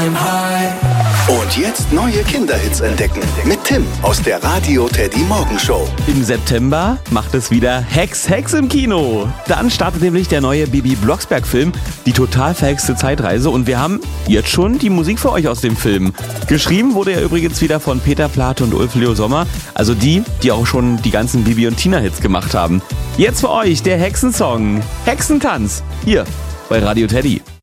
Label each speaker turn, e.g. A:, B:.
A: Und jetzt neue Kinderhits entdecken mit Tim aus der Radio Teddy Morgenshow.
B: Im September macht es wieder Hex im Kino. Dann startet nämlich der neue Bibi Blocksberg-Film, die total verhexte Zeitreise. Und wir haben jetzt schon die Musik für euch aus dem Film. Geschrieben wurde er übrigens wieder von Peter Plate und Ulf Leo Sommer. Also die auch schon die ganzen Bibi und Tina-Hits gemacht haben. Jetzt für euch der Hexensong, Hexentanz, hier bei Radio Teddy.